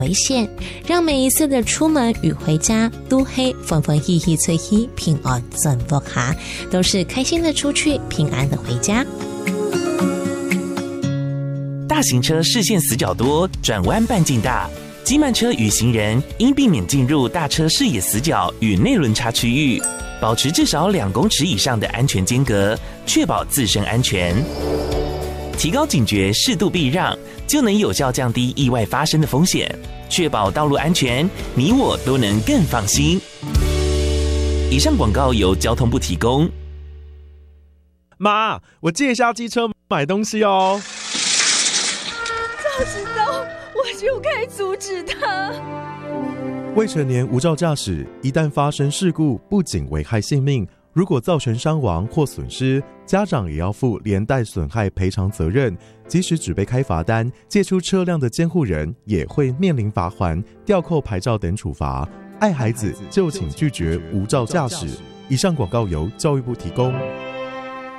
危险，让每一次的出门与回家都嘿风风喜喜吹喜，平安顺福下，都是开心的出去，平安的回家。 大型车视线死角多，转弯半径大，机慢车与行人应避免进入大车视野死角与内轮差区域，保持至少2公尺以上的安全间隔，确保自身安全。提高警觉，适度避让，就能有效降低意外发生的风险，确保道路安全，你我都能更放心。以上广告由交通部提供。 妈，我借一下机车买东西哦。 早知道我就该阻止他。 未成年无照驾驶，一旦发生事故，不仅危害性命，如果造成伤亡或损失，家长也要负连带损害赔偿责任。即使只被开罚单，借出车辆的监护人也会面临罚锾、吊扣牌照等处罚。爱孩子就请拒绝无照驾驶。以上广告由教育部提供。